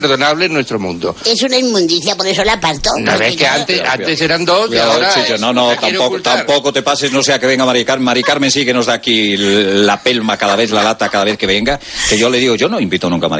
perdonable en nuestro mundo. Es una inmundicia, por eso la aparto. No ves que antes eran dos y ahora... Chicho, no, tampoco te pases, no sea que venga Mari Carmen sí que nos da aquí la pelma cada vez, la lata cada vez que venga, que yo le digo, yo no invito nunca a Mari